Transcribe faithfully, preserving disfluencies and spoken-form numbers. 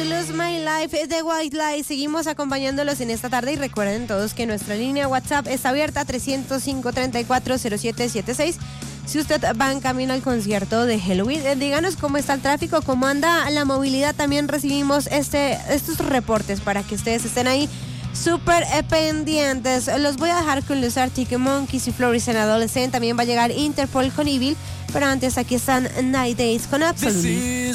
Lose My Life de White Lies. Seguimos acompañándolos en esta tarde y recuerden todos que nuestra línea WhatsApp está abierta trescientos cinco, treinta y cuatro, cero siete setenta y seis. Si usted va en camino al concierto de Halloween, eh, díganos cómo está el tráfico, cómo anda la movilidad. También recibimos este, estos reportes para que ustedes estén ahí súper eh, pendientes. Los voy a dejar con los Arctic Monkeys y Florissant Adolescent. También va a llegar Interpol con Evil, pero antes aquí están Night Days con Absolutely.